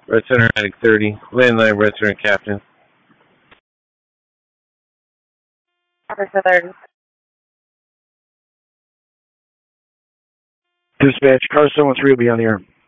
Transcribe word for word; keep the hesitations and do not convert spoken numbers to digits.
Red Center Attic thirty. Landline Red Center Captain. Officer thirty. Dispatch, car seven one three will be on the air.